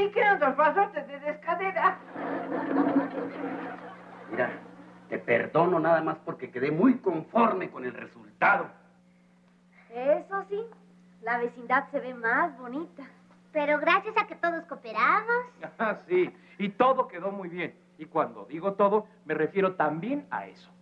¿Y qué otros pasotes de descadera? Mira, te perdono nada más porque quedé muy conforme con el resultado. Eso sí, la vecindad se ve más bonita. Pero gracias a que todos cooperamos. Ah, sí, y todo quedó muy bien. Y cuando digo todo, me refiero también a eso.